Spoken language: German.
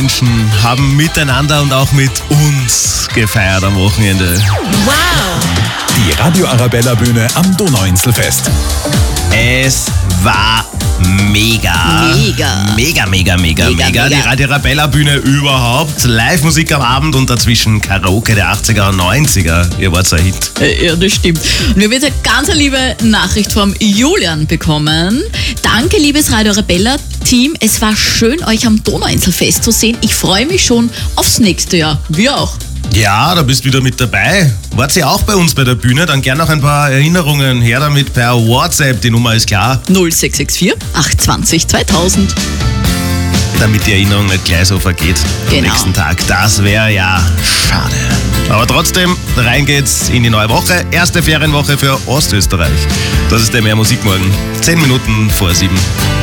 Menschen haben miteinander und auch mit uns gefeiert am Wochenende. Wow! Die Radio Arabella Bühne am Donauinselfest. Es war mega. Die Radio Arabella Bühne überhaupt. Live-Musik am Abend und dazwischen Karaoke der 80er und 90er. Ihr wart so ein Hit. Ja, das stimmt. Und wir haben jetzt eine ganz liebe Nachricht vom Julian bekommen. Danke, liebes Radio Arabella Team. Es war schön, euch am Donauinselfest zu sehen. Ich freue mich schon aufs nächste Jahr. Wir auch. Ja, da bist du wieder mit dabei. Wart ihr auch bei uns bei der Bühne? Dann gern noch ein paar Erinnerungen her damit per WhatsApp. Die Nummer ist klar. 0664 820 2000. Damit die Erinnerung nicht gleich so vergeht am nächsten Tag. Das wäre ja schade. Aber trotzdem, rein geht's in die neue Woche. Erste Ferienwoche für Ostösterreich. Das ist der Mehr Musik morgen. 10 Minuten vor 7.